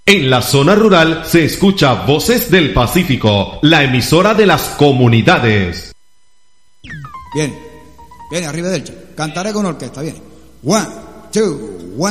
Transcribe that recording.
En la zona rural se escucha Voces del Pacífico, la emisora de las comunidades. Bien, arriba del cantaré con orquesta, bien. 1, 2, 1.